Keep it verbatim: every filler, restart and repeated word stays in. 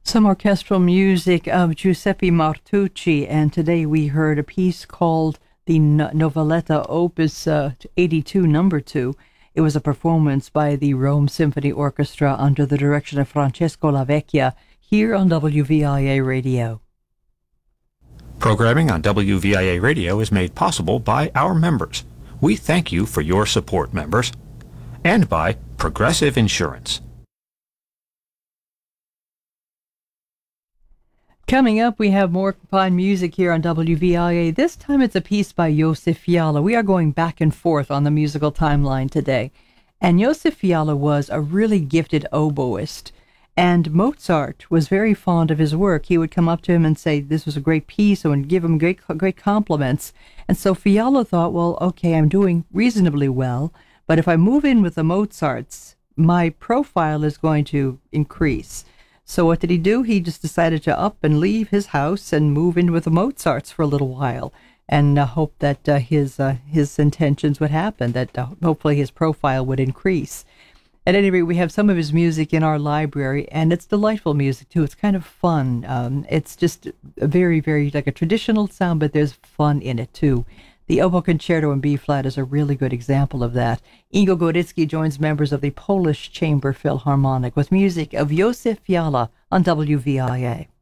Some orchestral music of Giuseppe Martucci, and today we heard a piece called the No- Noveletta Opus uh, eighty-two, number two. It was a performance by the Rome Symphony Orchestra under the direction of Francesco Lavecchia here on W V I A Radio. Programming on W V I A Radio is made possible by our members. We thank you for your support, members. And by Progressive Insurance. Coming up, we have more fine music here on W V I A. This time it's a piece by Josef Fiala. We are going back and forth on the musical timeline today. And Josef Fiala was a really gifted oboist. And Mozart was very fond of his work. He would come up to him and say, this was a great piece, and give him great, great compliments. And so Fiala thought, well, okay, I'm doing reasonably well, but if I move in with the Mozarts, my profile is going to increase. So what did he do? He just decided to up and leave his house and move in with the Mozarts for a little while, and uh, hope that uh, his uh, his intentions would happen, that uh, hopefully his profile would increase. At any rate, we have some of his music in our library, and it's delightful music, too. It's kind of fun. Um, it's just a very, very, like a traditional sound, but there's fun in it, too. The Oboe Concerto in B-flat is a really good example of that. Ingo Goritsky joins members of the Polish Chamber Philharmonic with music of Josef Fiala on W V I A.